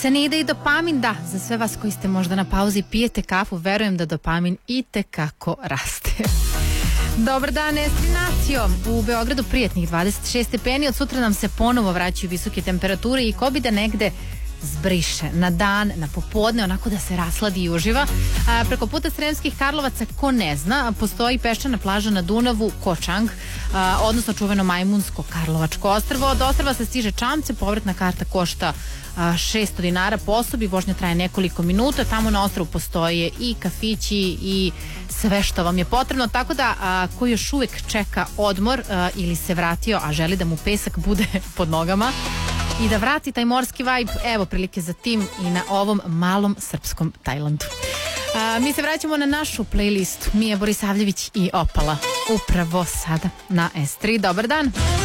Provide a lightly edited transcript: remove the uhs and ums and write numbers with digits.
se ne ide i dopamin? Da, za sve vas koji ste možda na pauzi pijete kafu, verujem da dopamin i tekako raste. Dobar dan, destinacijo. U Beogradu prijatnih 26 stepeni, od sutra nam se ponovo vraćaju visoke temperature i ko bi da negde zbriše na dan, na popodne, onako da se rasladi i uživa. Preko puta Sremskih Karlovaca, ko ne zna, postoji peščana plaža na Dunavu, Kočang, odnosno čuveno Majmunsko Karlovačko ostrvo. Od ostrva se stiže čamce, povratna karta košta 600 dinara po osobi, vožnja traje nekoliko minuta, tamo na ostrvu postoje i kafići i sve što vam je potrebno, tako da ko još uvijek čeka odmor ili se vratio, a želi da mu pesak bude pod nogama i da vrati taj morski vibe, evo prilike za tim i na ovom malom srpskom Tajlandu. Mi se vraćamo na našu playlistu Mija Borisavljević i Opala upravo sada na S3. Dobar dan!